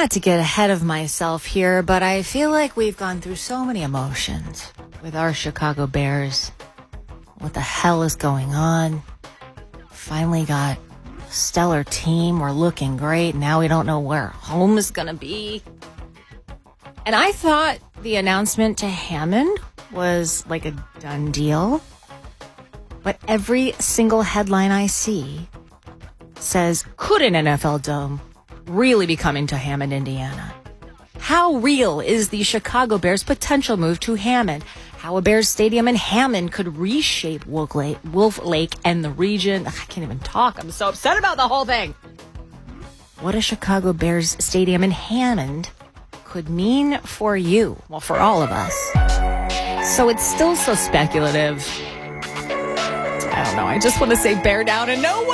Not to get ahead of myself here, but I feel like we've gone through so many emotions with our Chicago Bears. What the hell is going on? Finally got a stellar team. We're looking great. Now we don't know where home is going to be. And I thought the announcement to Hammond was like a done deal. But every single headline I see says, could an NFL dome really be coming to Hammond, Indiana? How real is the Chicago Bears' potential move to Hammond? How a Bears stadium in Hammond could reshape Wolf Lake and the region. I can't even talk. I'm so upset about the whole thing. What a Chicago Bears stadium in Hammond could mean for you. Well, for all of us. So it's still so speculative. I don't know. I just want to say bear down and no